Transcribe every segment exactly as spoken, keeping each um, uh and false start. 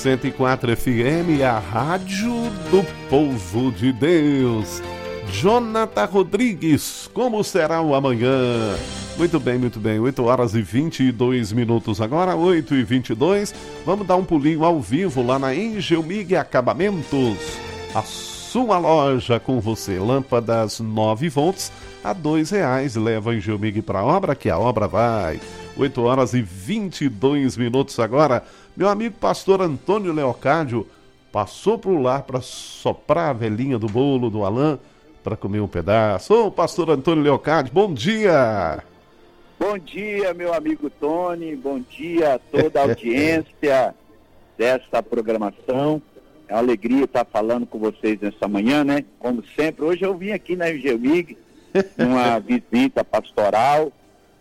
cento e quatro F M, a rádio do povo de Deus. Jonathan Rodrigues, como será o amanhã? Muito bem, muito bem, oito horas e vinte e dois minutos agora, oito e vinte e dois. Vamos dar um pulinho ao vivo lá na Engelmig Acabamentos. A sua loja com você, lâmpadas nove volts a dois reais. Leva a Engelmig para a obra que a obra vai. oito horas e vinte e dois minutos agora. Meu amigo pastor Antônio Leocádio passou pro lar para soprar a velhinha do bolo do Alain para comer um pedaço. Ô, pastor Antônio Leocádio, bom dia! Bom dia, meu amigo Tony, bom dia a toda a audiência desta programação. É uma alegria estar falando com vocês nessa manhã, né? Como sempre, hoje eu vim aqui na Engelmig, numa visita pastoral,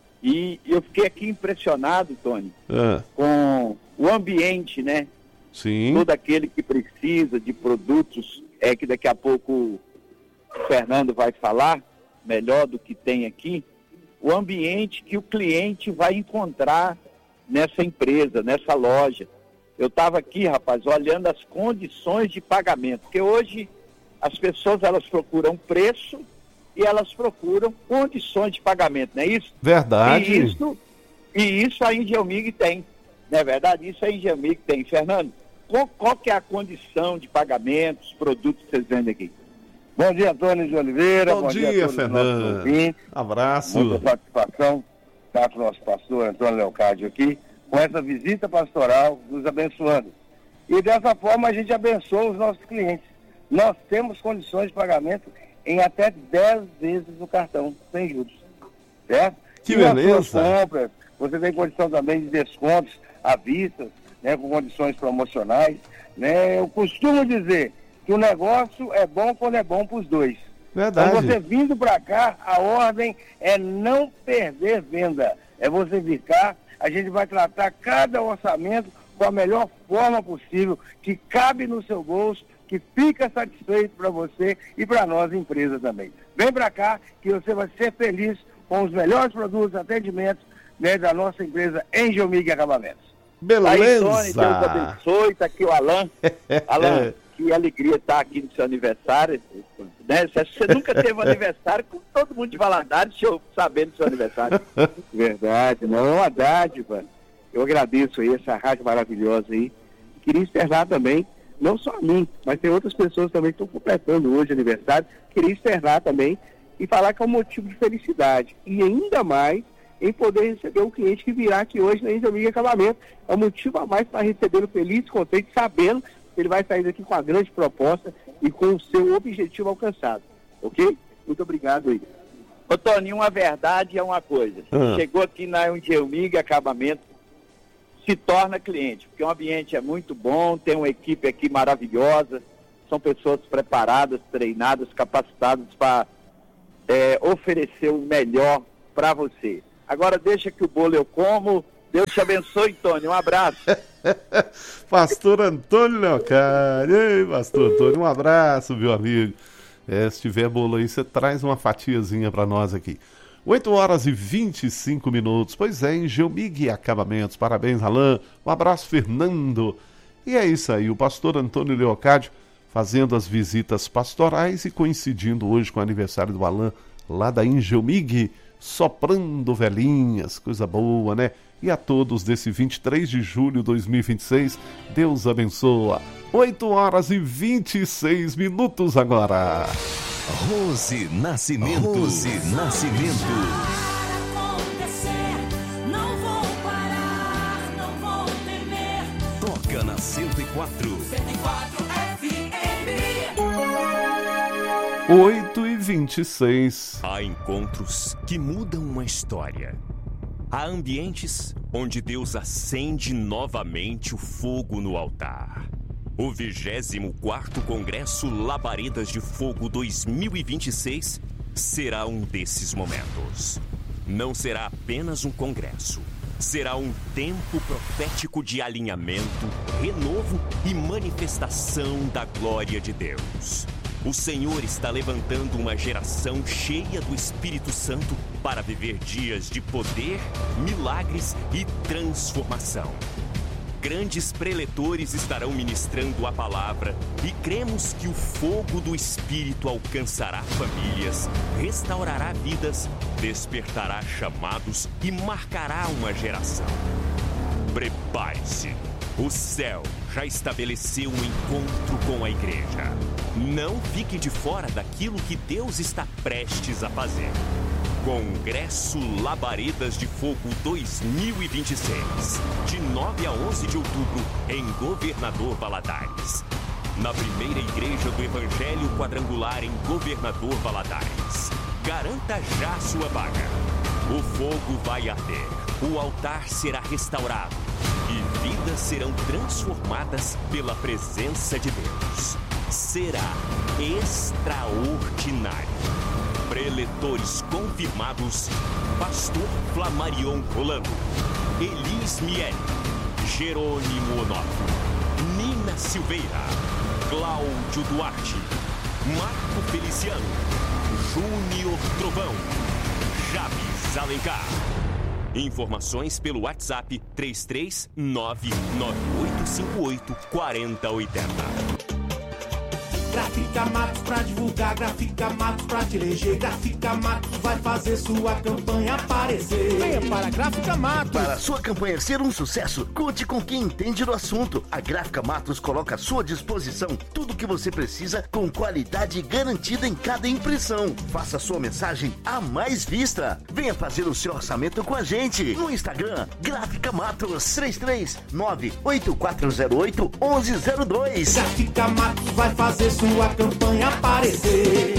e eu fiquei aqui impressionado, Tony, ah. com o ambiente, né? Sim. Todo aquele que precisa de produtos, é que daqui a pouco o Fernando vai falar melhor do que tem aqui, o ambiente que o cliente vai encontrar nessa empresa, nessa loja. Eu estava aqui, rapaz, olhando as condições de pagamento, porque hoje as pessoas elas procuram preço e elas procuram condições de pagamento, não é isso? Verdade. E isso, e isso a Engelmig tem, não é verdade? Isso a Engelmig tem. Fernando, qual, qual que é a condição de pagamento, os produtos que vocês vendem aqui? Bom dia, Antônio de Oliveira. Bom, bom dia, dia Fernando. Abraço. Muita satisfação estar com o nosso pastor Antônio Leocádio aqui, com essa visita pastoral, nos abençoando. E dessa forma a gente abençoa os nossos clientes. Nós temos condições de pagamento em até dez vezes o cartão, sem juros. Certo? Que e beleza. Nas suas compras, você tem condição também de descontos à vista, né, com condições promocionais. Né? Eu costumo dizer que o negócio é bom quando é bom para os dois. Verdade. Então você vindo para cá, a ordem é não perder venda. É você vir cá, a gente vai tratar cada orçamento com a melhor forma possível, que cabe no seu bolso, que fica satisfeito para você e para nós, empresa também. Vem para cá que você vai ser feliz com os melhores produtos, atendimentos, né, da nossa empresa Engelmig Acabamentos. Beleza! Aí, Tony, Deus abençoe, está aqui o Alan. Alan, que alegria estar aqui no seu aniversário. Né? Você nunca teve um aniversário com todo mundo de Valadares, deixa eu saber do seu aniversário. Verdade, não é uma dádiva. Eu agradeço aí essa rádio maravilhosa aí. Queria externar também, não só a mim, mas tem outras pessoas também que estão completando hoje aniversário. Queria externar também e falar que é um motivo de felicidade. E ainda mais em poder receber um cliente que virá aqui hoje na Engelmig Acabamento. É um motivo a mais para recebê-lo feliz, contente, sabendo que ele vai sair daqui com a grande proposta e com o seu objetivo alcançado. Ok? Muito obrigado aí. Ô, Tony, uma verdade é uma coisa. Ah. Chegou aqui na Engelmig Acabamento, se torna cliente, porque o ambiente é muito bom, tem uma equipe aqui maravilhosa, são pessoas preparadas, treinadas, capacitadas para é, oferecer o melhor para você. Agora deixa que o bolo eu como. Deus te abençoe, Tony. Um abraço. Pastor Antônio Leocádio. Ei, pastor Antônio, um abraço, meu amigo. É, se tiver bolo aí, você traz uma fatiazinha para nós aqui. oito horas e vinte e cinco minutos. Pois é, Engelmig Acabamentos. Parabéns, Alain. Um abraço, Fernando. E é isso aí, o pastor Antônio Leocádio fazendo as visitas pastorais e coincidindo hoje com o aniversário do Alain, lá da Engelmig, soprando velhinhas, coisa boa, né? E a todos desse vinte e três de julho de dois mil e vinte e seis, Deus abençoa. oito horas e vinte e seis minutos agora. Rose Nascimento. Rose Nascimento. Toca na cento e quatro. cento e quatro F M. oito e vinte e seis. Há encontros que mudam uma história. Há ambientes onde Deus acende novamente o fogo no altar. O vigésimo quarto Congresso Labaredas de Fogo dois mil e vinte e seis será um desses momentos. Não será apenas um congresso. Será um tempo profético de alinhamento, renovo e manifestação da glória de Deus. O Senhor está levantando uma geração cheia do Espírito Santo para viver dias de poder, milagres e transformação. grandes preletores estarão ministrando a palavra e cremos que o fogo do Espírito alcançará famílias, restaurará vidas, despertará chamados e marcará uma geração. Prepare-se. O céu já estabeleceu um encontro com a igreja. Não fique de fora daquilo que Deus está prestes a fazer. Congresso Labaredas de Fogo dois mil e vinte e seis, de nove a onze de outubro, em Governador Valadares. Na primeira igreja do Evangelho Quadrangular em Governador Valadares. Garanta já sua vaga. O fogo vai arder, o altar será restaurado e vidas serão transformadas pela presença de Deus. Será extraordinário. Preletores confirmados: Pastor Flamarion Rolando, Elis Miele, Jerônimo Onofre, Nina Silveira, Cláudio Duarte, Marco Feliciano, Júnior Trovão, Javes Alencar. Informações pelo WhatsApp três três nove nove oito cinco oito quatro zero oito zero. Gráfica Matos pra divulgar, Gráfica Matos pra te eleger, Gráfica Matos vai fazer sua campanha aparecer. Venha para a Gráfica Matos. Para sua campanha ser um sucesso, conte com quem entende do assunto. A Gráfica Matos coloca à sua disposição tudo o que você precisa com qualidade garantida em cada impressão. Faça sua mensagem a mais vista. Venha fazer o seu orçamento com a gente. No Instagram, Gráfica Matos, três três nove oito quatro zero oito um um zero dois. Gráfica Matos vai fazer sua campanha aparecer.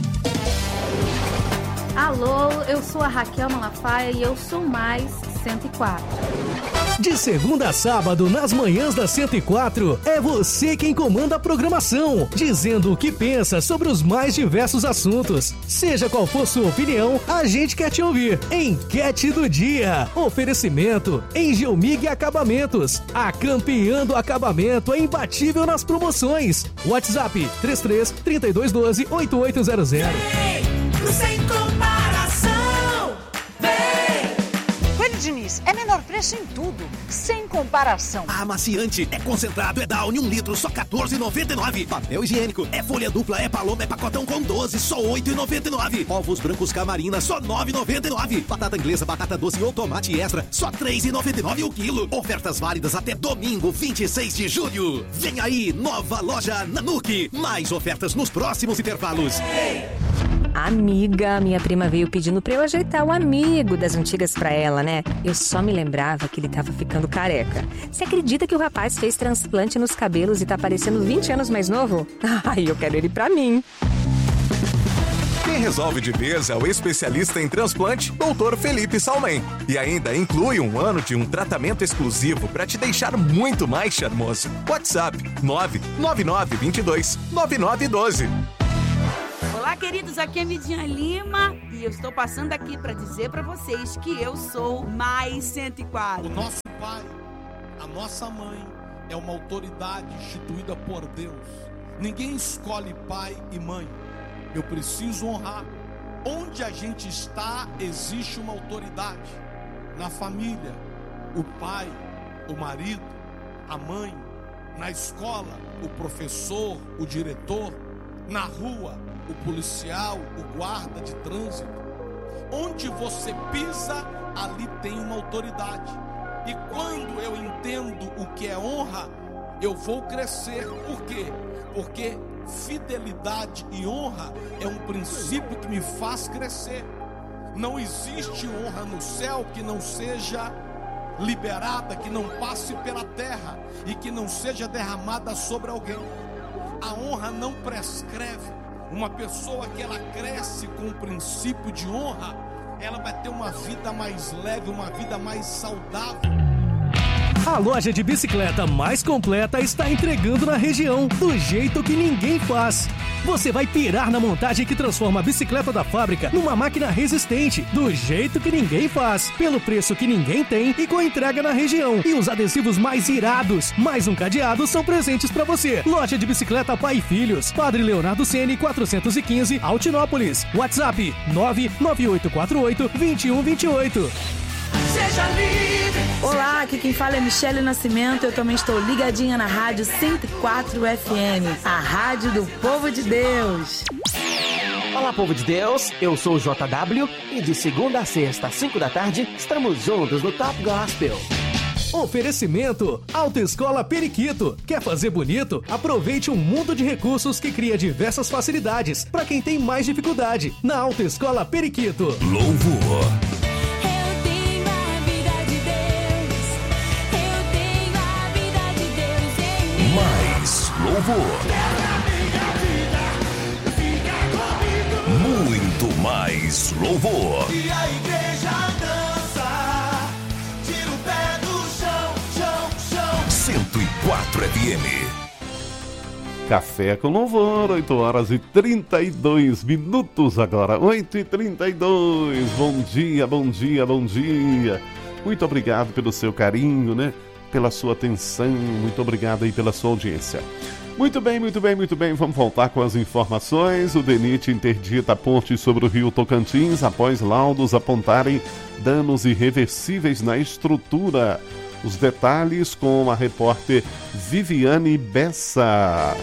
Alô, eu sou a Raquel Malafaia e eu sou mais cento e quatro. De segunda a sábado, nas manhãs da cento e quatro, é você quem comanda a programação, dizendo o que pensa sobre os mais diversos assuntos. Seja qual for sua opinião, a gente quer te ouvir. Enquete do dia. Oferecimento Engelmig Acabamentos. A campeã do acabamento é imbatível nas promoções. WhatsApp três três, três dois um dois, oito oito zero zero. Vem, sem comparação. Vem. Coelho Diniz, é menor preço em tudo, sem comparação. Amaciante, é concentrado, é Downy, um litro, só quatorze reais e noventa e nove centavos. Papel higiênico, é folha dupla, é paloma, é pacotão com doze, só oito reais e noventa e nove centavos. Ovos brancos Camarina, só nove reais e noventa e nove centavos. Batata inglesa, batata doce ou tomate extra, só três reais e noventa e nove centavos o quilo. Ofertas válidas até domingo, vinte e seis de julho. Vem aí, nova loja Nanuque. Mais ofertas nos próximos intervalos. Amiga, minha prima veio pedindo pra eu ajeitar o amigo das antigas pra ela, né? Eu só me lembrava que ele tava ficando careca. Você acredita que o rapaz fez transplante nos cabelos e tá parecendo vinte anos mais novo? Ai, eu quero ele pra mim. Quem resolve de vez é o especialista em transplante, doutor Felipe Salmen. E ainda inclui um ano de um tratamento exclusivo para te deixar muito mais charmoso. WhatsApp nove nove nove dois dois nove nove um dois. Olá, queridos, aqui é Midinha Lima e eu estou passando aqui para dizer para vocês que eu sou mais cento e quatro. O nosso pai, a nossa mãe, é uma autoridade instituída por Deus. Ninguém escolhe pai e mãe. Eu preciso honrar. Onde a gente está, existe uma autoridade. Na família, o pai, o marido, a mãe. Na escola, o professor, o diretor. Na rua, o policial, o guarda de trânsito. Onde você pisa, ali tem uma autoridade. E quando eu entendo o que é honra, eu vou crescer. Por quê? Porque fidelidade e honra é um princípio que me faz crescer. Não existe honra no céu que não seja liberada, que não passe pela terra e que não seja derramada sobre alguém. A honra não prescreve. Uma pessoa que ela cresce com o princípio de honra, ela vai ter uma vida mais leve, uma vida mais saudável. A loja de bicicleta mais completa está entregando na região, do jeito que ninguém faz. Você vai pirar na montagem que transforma a bicicleta da fábrica numa máquina resistente, do jeito que ninguém faz, pelo preço que ninguém tem e com entrega na região. E os adesivos mais irados, mais um cadeado, são presentes para você. Loja de bicicleta Pai e Filhos, Padre Leonardo Ceni, quatrocentos e quinze, Altinópolis. WhatsApp nove nove oito quatro oito, dois um dois oito. Seja livre. Olá, aqui quem fala é Michele Nascimento. Eu também estou ligadinha na Rádio cento e quatro F M, a rádio do povo de Deus. Olá, povo de Deus, eu sou o J W e de segunda a sexta, às cinco da tarde, estamos juntos no Top Gospel. Oferecimento Autoescola Periquito. Quer fazer bonito? Aproveite um mundo de recursos que cria diversas facilidades para quem tem mais dificuldade. Na Autoescola Periquito. Louvor. Eu tenho a vida de Deus. Eu tenho a vida de Deus em mim. Mais louvor. Muito mais louvor. E a igreja dança, tira o pé do chão, chão, chão. cento e quatro F M. Café com louvor, oito horas e trinta e dois minutos agora, oito e trinta e dois. Bom dia, bom dia, bom dia. Muito obrigado pelo seu carinho, né? Pela sua atenção, muito obrigado aí pela sua audiência. Muito bem, muito bem, muito bem. Vamos voltar com as informações. O DENIT interdita a ponte sobre o rio Tocantins após laudos apontarem danos irreversíveis na estrutura. Os detalhes com a repórter Viviane Bessa.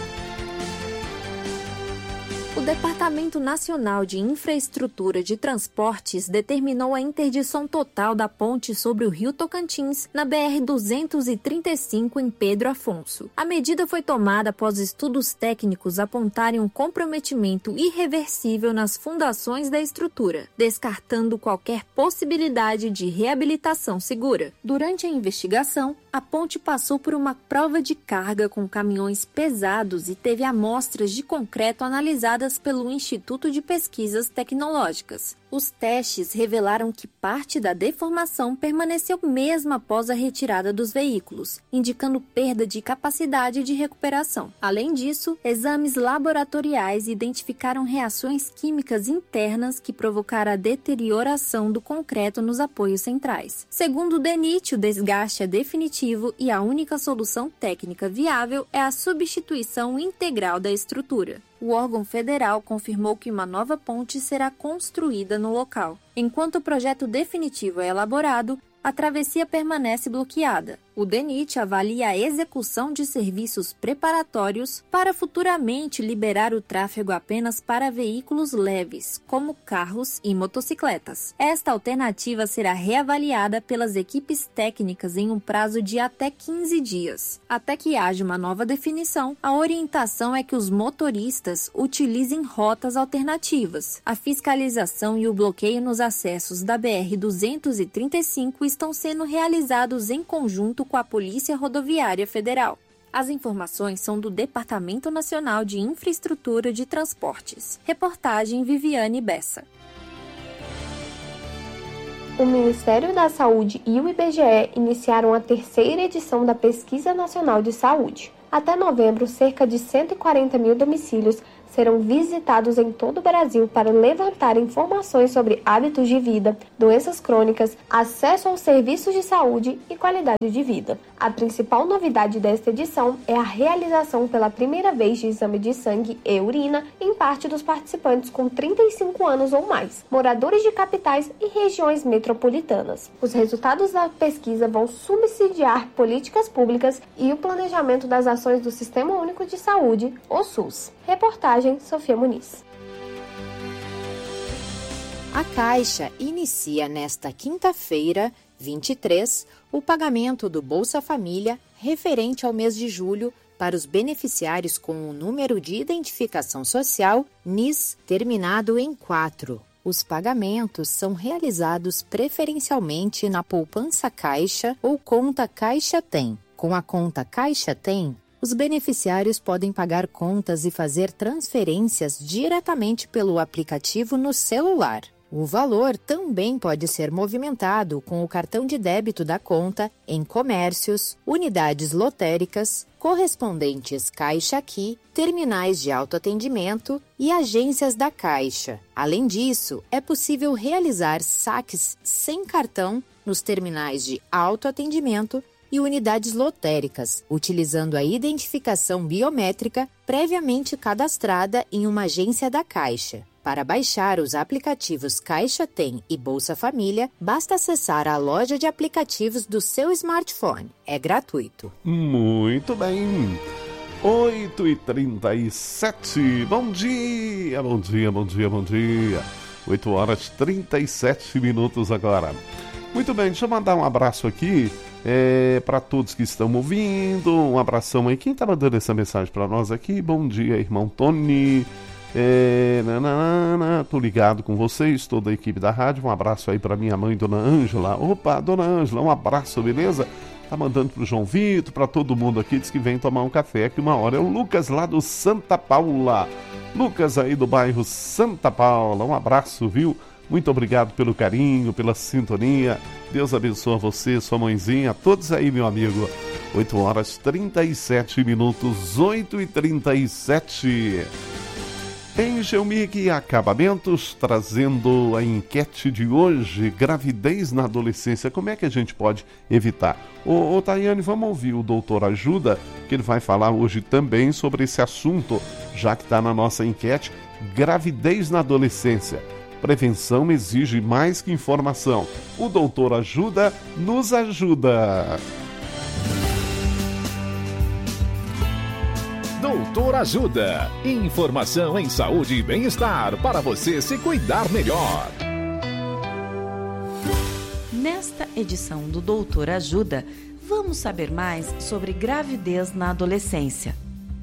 O Departamento Nacional de Infraestrutura de Transportes determinou a interdição total da ponte sobre o rio Tocantins, na B R duzentos e trinta e cinco, em Pedro Afonso. A medida foi tomada após estudos técnicos apontarem um comprometimento irreversível nas fundações da estrutura, descartando qualquer possibilidade de reabilitação segura. Durante a investigação, a ponte passou por uma prova de carga com caminhões pesados e teve amostras de concreto analisadas pelo Instituto de Pesquisas Tecnológicas. Os testes revelaram que parte da deformação permaneceu mesmo após a retirada dos veículos, indicando perda de capacidade de recuperação. Além disso, exames laboratoriais identificaram reações químicas internas que provocaram a deterioração do concreto nos apoios centrais. Segundo o DENIT, o desgaste é definitivo e a única solução técnica viável é a substituição integral da estrutura. O órgão federal confirmou que uma nova ponte será construída no local. Enquanto o projeto definitivo é elaborado, a travessia permanece bloqueada. O DENIT avalia a execução de serviços preparatórios para futuramente liberar o tráfego apenas para veículos leves, como carros e motocicletas. Esta alternativa será reavaliada pelas equipes técnicas em um prazo de até quinze dias. Até que haja uma nova definição, a orientação é que os motoristas utilizem rotas alternativas. A fiscalização e o bloqueio nos acessos da B R duzentos e trinta e cinco estão sendo realizados em conjunto com a Polícia Rodoviária Federal. As informações são do Departamento Nacional de Infraestrutura de Transportes. Reportagem Viviane Bessa. O Ministério da Saúde e o I B G E iniciaram a terceira edição da Pesquisa Nacional de Saúde. Até novembro, cerca de cento e quarenta mil domicílios serão visitados em todo o Brasil para levantar informações sobre hábitos de vida, doenças crônicas, acesso aos serviços de saúde e qualidade de vida. A principal novidade desta edição é a realização pela primeira vez de exame de sangue e urina em parte dos participantes com trinta e cinco anos ou mais, moradores de capitais e regiões metropolitanas. Os resultados da pesquisa vão subsidiar políticas públicas e o planejamento das ações do Sistema Único de Saúde, o SUS. Reportagem Sofia Muniz. A Caixa inicia nesta quinta-feira, vinte e três, o pagamento do Bolsa Família referente ao mês de julho para os beneficiários com o número de identificação social N I S terminado em quatro. Os pagamentos são realizados preferencialmente na poupança Caixa ou conta Caixa Tem. Com a conta Caixa Tem, os beneficiários podem pagar contas e fazer transferências diretamente pelo aplicativo no celular. O valor também pode ser movimentado com o cartão de débito da conta em comércios, unidades lotéricas, correspondentes Caixa Aqui, terminais de autoatendimento e agências da Caixa. Além disso, é possível realizar saques sem cartão nos terminais de autoatendimento e unidades lotéricas, utilizando a identificação biométrica previamente cadastrada em uma agência da Caixa. Para baixar os aplicativos Caixa Tem e Bolsa Família, basta acessar a loja de aplicativos do seu smartphone. É gratuito. Muito bem. oito e trinta e sete. Bom dia, bom dia, bom dia, bom dia. oito horas e trinta e sete minutos agora. Muito bem, deixa eu mandar um abraço aqui é, para todos que estão ouvindo. Um abração aí. Quem está mandando essa mensagem para nós aqui? Bom dia, irmão Tony. É, nanana, tô ligado com vocês, toda a equipe da rádio. Um abraço aí para minha mãe, dona Ângela. Opa, dona Ângela, um abraço, beleza? Tá mandando pro João Vitor, para todo mundo aqui, diz que vem tomar um café aqui uma hora. É o Lucas lá do Santa Paula. Lucas aí do bairro Santa Paula. Um abraço, viu? Muito obrigado pelo carinho, pela sintonia. Deus abençoe você, sua mãezinha, todos aí, meu amigo. oito horas e trinta e sete minutos, oito e trinta e sete. Engelmig Acabamentos, trazendo a enquete de hoje, gravidez na adolescência, como é que a gente pode evitar? Ô, ô Tayane, vamos ouvir o doutor Ajuda, que ele vai falar hoje também sobre esse assunto, já que está na nossa enquete, gravidez na adolescência. Prevenção exige mais que informação. O doutor Ajuda nos ajuda. Doutor Ajuda. Informação em saúde e bem-estar para você se cuidar melhor. Nesta edição do Doutor Ajuda, vamos saber mais sobre gravidez na adolescência.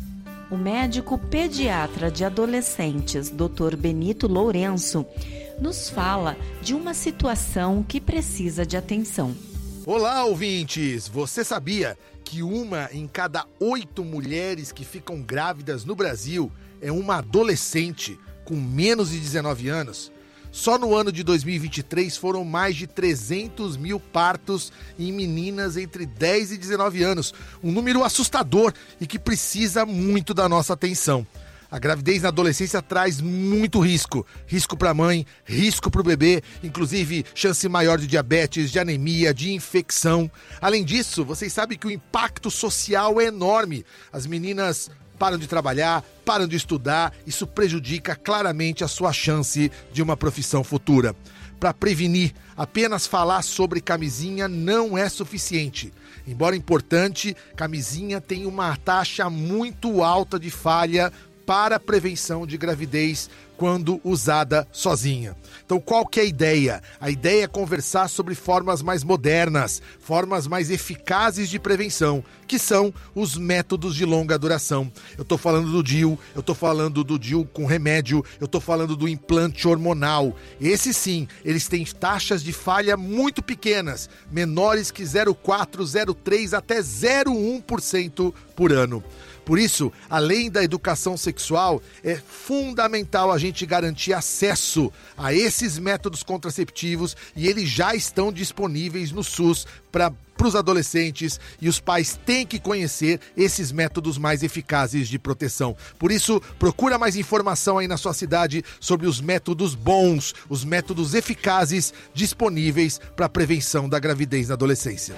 O médico pediatra de adolescentes, doutor Benito Lourenço, nos fala de uma situação que precisa de atenção. Olá, ouvintes! Você sabia que uma em cada oito mulheres que ficam grávidas no Brasil é uma adolescente com menos de dezenove anos? Só no ano de dois mil e vinte e três foram mais de trezentos mil partos em meninas entre dez e dezenove anos. Um número assustador e que precisa muito da nossa atenção. A gravidez na adolescência traz muito risco. Risco para a mãe, risco para o bebê, inclusive chance maior de diabetes, de anemia, de infecção. Além disso, vocês sabem que o impacto social é enorme. As meninas param de trabalhar, param de estudar. Isso prejudica claramente a sua chance de uma profissão futura. Para prevenir, apenas falar sobre camisinha não é suficiente. Embora importante, camisinha tem uma taxa muito alta de falha para a prevenção de gravidez quando usada sozinha. Então, qual que é a ideia? A ideia é conversar sobre formas mais modernas, formas mais eficazes de prevenção, que são os métodos de longa duração. Eu estou falando do D I U, eu estou falando do D I U com remédio, eu estou falando do implante hormonal. Esses sim, eles têm taxas de falha muito pequenas, menores que zero vírgula quatro, zero vírgula três até zero vírgula um por cento por ano. Por isso, além da educação sexual, é fundamental a gente garantir acesso a esses métodos contraceptivos e eles já estão disponíveis no SUS para os adolescentes e os pais têm que conhecer esses métodos mais eficazes de proteção. Por isso, procura mais informação aí na sua cidade sobre os métodos bons, os métodos eficazes disponíveis para a prevenção da gravidez na adolescência.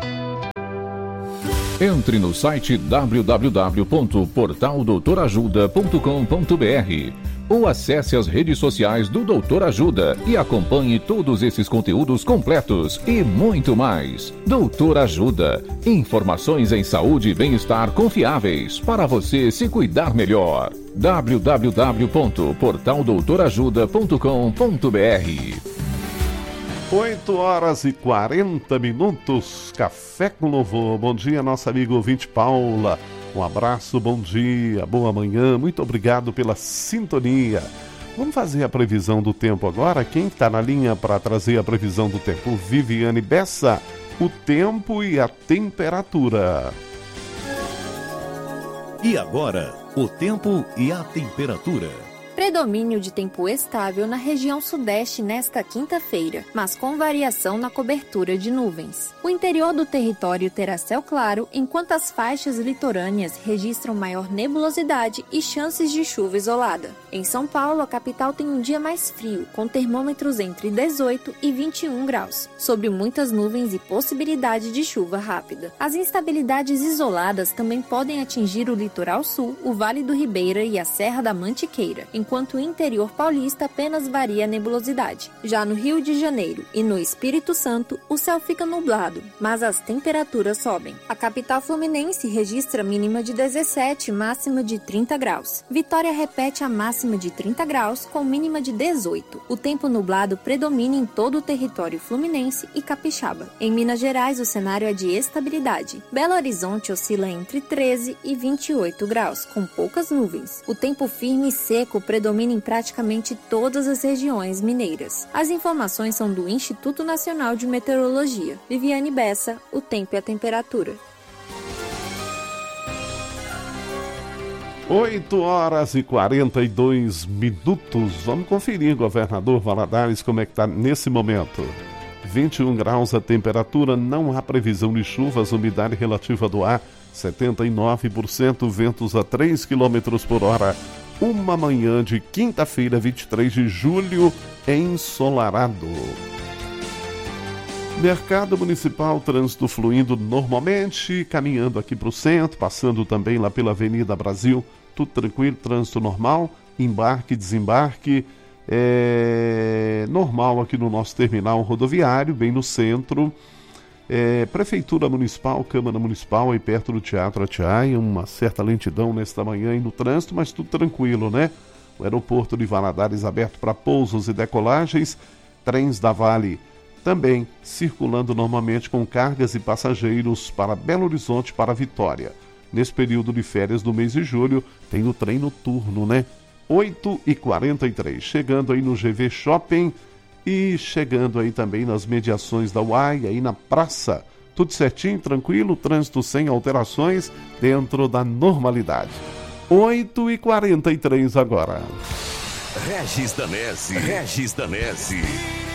Entre no site w w w ponto portal doutor ajuda ponto com ponto b r ou acesse as redes sociais do Doutor Ajuda e acompanhe todos esses conteúdos completos e muito mais. Doutor Ajuda. Informações em saúde e bem-estar confiáveis para você se cuidar melhor. w w w ponto portal doutor ajuda ponto com ponto b r oito horas e quarenta minutos, Café com Louvor. Bom dia, nossa amiga ouvinte Paula. Um abraço, bom dia, boa manhã, muito obrigado pela sintonia. Vamos fazer a previsão do tempo agora? Quem está na linha para trazer a previsão do tempo? Viviane Bessa, o tempo e a temperatura. E agora, o tempo e a temperatura. Predomínio de tempo estável na região sudeste nesta quinta-feira, mas com variação na cobertura de nuvens. O interior do território terá céu claro, enquanto as faixas litorâneas registram maior nebulosidade e chances de chuva isolada. Em São Paulo, a capital tem um dia mais frio, com termômetros entre dezoito e vinte e um graus, sob muitas nuvens e possibilidade de chuva rápida. As instabilidades isoladas também podem atingir o litoral sul, o Vale do Ribeira e a Serra da Mantiqueira, enquanto o interior paulista apenas varia a nebulosidade. Já no Rio de Janeiro e no Espírito Santo, o céu fica nublado, mas as temperaturas sobem. A capital fluminense registra mínima de dezessete e máxima de trinta graus. Vitória repete a máxima de trinta graus com mínima de dezoito. O tempo nublado predomina em todo o território fluminense e capixaba. Em Minas Gerais, o cenário é de estabilidade. Belo Horizonte oscila entre treze e vinte e oito graus, com poucas nuvens. O tempo firme e seco predomina em praticamente todas as regiões mineiras. As informações são do Instituto Nacional de Meteorologia. Viviane Bessa, o tempo e a temperatura. oito horas e quarenta e dois minutos. Vamos conferir, governador Valadares, como é que está nesse momento. vinte e um graus a temperatura, não há previsão de chuvas, umidade relativa do ar setenta e nove por cento, ventos a três quilômetros por hora. Uma manhã de quinta-feira, vinte e três de julho, ensolarado. Mercado Municipal, trânsito fluindo normalmente, caminhando aqui para o centro, passando também lá pela Avenida Brasil, tudo tranquilo, trânsito normal, embarque, desembarque, é normal aqui no nosso terminal rodoviário, bem no centro. É, Prefeitura Municipal, Câmara Municipal, aí perto do Teatro Atiaia, uma certa lentidão nesta manhã aí no trânsito, mas tudo tranquilo, né? O aeroporto de Valadares aberto para pousos e decolagens, trens da Vale também circulando normalmente com cargas e passageiros para Belo Horizonte, para Vitória. Nesse período de férias do mês de julho, tem o trem noturno, né? oito e quarenta e três, chegando aí no G V Shopping e chegando aí também nas mediações da U A I, aí na praça. Tudo certinho, tranquilo, trânsito sem alterações, dentro da normalidade. oito e quarenta e três agora. Regis Danese, Regis Danese.